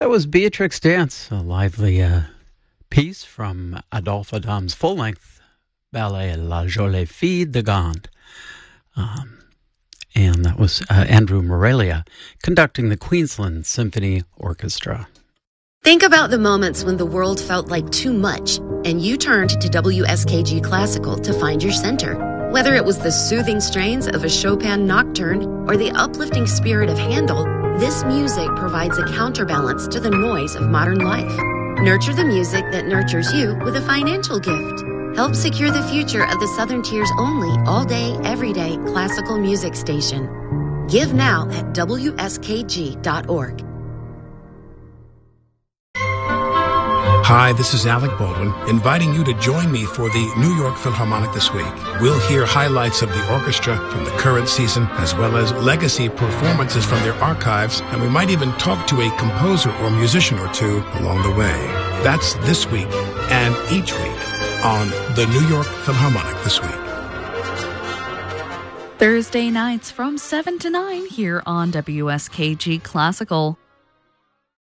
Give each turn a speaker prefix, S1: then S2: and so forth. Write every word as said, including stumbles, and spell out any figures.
S1: That was Beatrix Dance, a lively uh, piece from Adolphe Adam's full-length ballet La Jolie Fille de Gand. Um, and that was uh, Andrew Morelia conducting the Queensland Symphony Orchestra.
S2: Think about the moments when the world felt like too much, and you turned to W S K G Classical to find your center. Whether it was the soothing strains of a Chopin nocturne or the uplifting spirit of Handel, this music provides a counterbalance to the noise of modern life. Nurture the music that nurtures you with a financial gift. Help secure the future of the Southern Tier's only all-day, everyday classical music station. Give now at W S K G dot org.
S3: Hi, this is Alec Baldwin, inviting you to join me for the New York Philharmonic this week. We'll hear highlights of the orchestra from the current season, as well as legacy performances from their archives, and we might even talk to a composer or musician or two along the way. That's this week and each week on the New York Philharmonic this week.
S4: Thursday nights from seven to nine here on W S K G Classical.